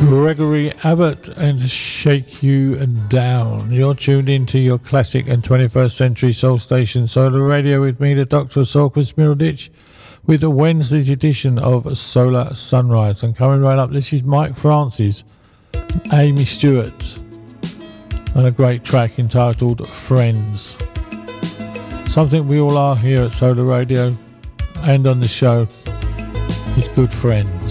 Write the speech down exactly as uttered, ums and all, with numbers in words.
Gregory Abbott and Shake You Down. You're tuned into your classic and twenty-first century soul station, Solar Radio, with me, the Doctor of Soul, Chris Middleditch, with a Wednesday's edition of Solar Sunrise. And coming right up, this is Mike Francis, Amy Stewart, and a great track entitled Friends. Something we all are here at Solar Radio and on the show is good friends.